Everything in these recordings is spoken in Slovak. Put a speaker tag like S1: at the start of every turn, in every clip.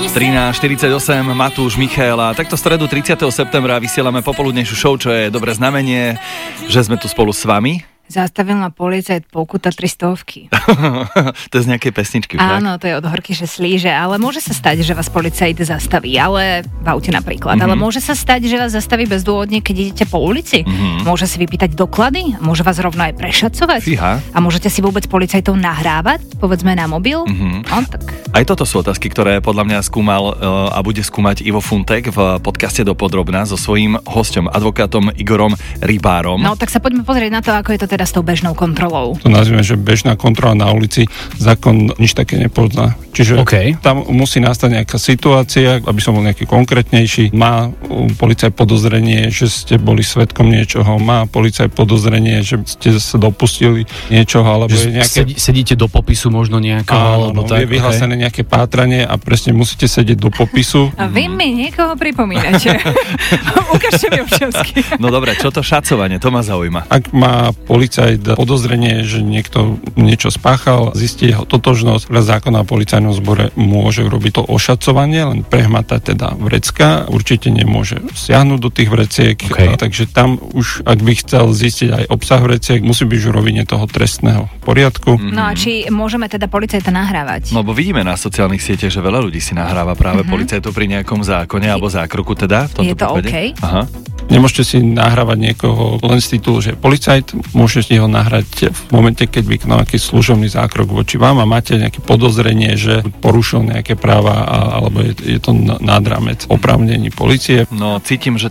S1: 13.48, Matúš, Michael a takto stredu 30. septembra vysielame popoludnejšiu show, čo je dobré znamenie, že sme tu spolu s vami.
S2: Zastavil ma policajt, pokuta 300.
S1: To je z nejakej pesničky, však?
S2: Áno, to je od Horky, že slíže, ale môže sa stať, že vás policajt zastaví, ale v aute napríklad, ale môže sa stať, že vás zastaví bezdôvodne, keď idete po ulici. Môže si vypýtať doklady, môže vás rovno aj prešacovať.
S1: Fíha.
S2: A môžete si vôbec policajtov nahrávať, povedzme na mobil. No, tak.
S1: Aj toto sú otázky, ktoré podľa mňa skúmal a bude skúmať Ivo Funtek v podcaste Dopodrobna so svojím hosťom, advokátom Igorom Rybárom.
S2: No, tak sa poďme pozrieť na to, ako je to teda s tou bežnou kontrolou.
S3: To nazvime, že bežná kontrola na ulici, zákon nič také nepozná. Čiže tam musí nastať nejaká situácia, aby som bol nejaký konkrétnejší. Má policajt podozrenie, že ste boli svedkom niečoho, má policajt podozrenie, že ste sa dopustili niečoho, alebo
S4: že
S3: nejaké...
S4: sedíte do popisu možno nejakého, alebo tak.
S3: Je vyhlásené nejaké pátranie a presne musíte sedieť do popisu.
S2: A vy mi niekoho pripomínate. Ukážte mi občiansky.
S1: No dobre, čo to šacovanie, to ma zaujíma.
S3: Ak má policajt podozrenie, že niekto niečo spáchal, zistí jeho totožnosť, podľa zákona o policajnom zbore môže robiť to ošacovanie, len prehmatať teda vrecka, určite nemôže siahnuť do tých vreciek, takže tam už, ak by chcel zistiť aj obsah vreciek, musí byť v rovine toho trestného poriadku.
S2: No a či môžeme teda policajta nahrávať?
S1: No bo vidíme na sociálnych sieťach, že veľa ľudí si nahráva práve policajtov pri nejakom zákone alebo zákroku teda v tomto
S2: je to
S1: prípade.
S2: Aha.
S3: Nemôžete si nahrávať niekoho len z titulu, že policajt, môžete ho nahrať v momente, keď vykonal nejaký služobný zákrok voči vám a máte nejaké podozrenie, že porušil nejaké práva alebo je to nad rámec oprávnení polície.
S1: No cítim, že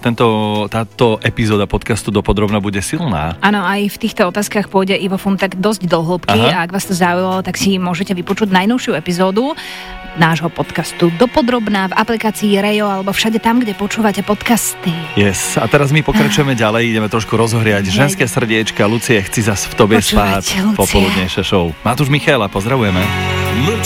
S1: táto epizóda podcastu Dopodrobna bude silná.
S2: Áno, aj v týchto otázkach pôjde Ivo Funtek dosť do hĺbky a ak vás to zaujalo, tak si môžete vypočuť najnovšiu epizódu nášho podcastu Dopodrobna v aplikácii Rejo alebo všade tam, kde počúvate podcasty.
S1: Yes, a teraz my pokračujeme ďalej, ideme trošku rozhriať ženské srdiečka. Lucie, chci zas v tobie spáť popoludnejšie show. Matúš, Michaela, pozdravujeme.